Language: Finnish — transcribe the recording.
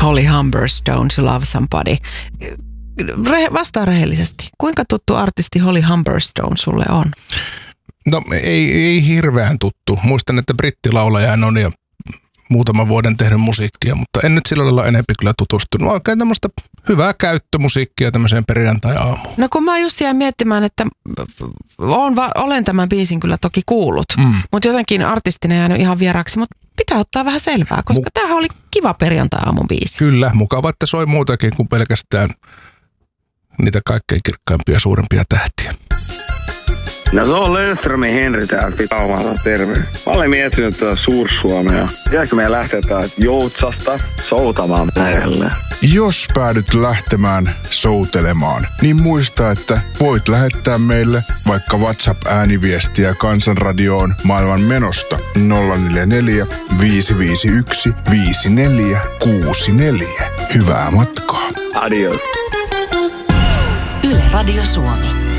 Holly Humberstone, To Love Somebody. Vastaa rehellisesti. Kuinka tuttu artisti Holly Humberstone sulle on? No ei hirveän tuttu. Muistan, että brittilaulaja on ja muutaman vuoden tehnyt musiikkia, mutta en nyt sillä lailla enemmän kyllä tutustunut. Oikein tämmöistä hyvää käyttömusiikkia tämmöiseen perjantai-aamuun. No kun mä just jäin miettimään, että olen tämän biisin kyllä toki kuullut, mutta jotenkin artistina jäänyt ihan vieraaksi, mutta pitää ottaa vähän selvää, koska tämähän oli kiva perjantai-aamun biisi. Kyllä, mukava, että soi muutakin kuin pelkästään niitä kaikkein kirkkaimpia ja suurempia tähtiä. No se on Löfströmin Henri täältä Pitaumalta, terve. Mä olen miettinyt tätä Suur-Suomea. Pitääkö meidän lähteä täältä Joutsasta soutamaan merelle? Jos päädyt lähtemään soutelemaan, niin muista, että voit lähettää meille vaikka WhatsApp-ääniviestiä Kansanradioon maailman menosta 044 551 5464. Hyvää matkaa. Adios. Yle Radio Suomi.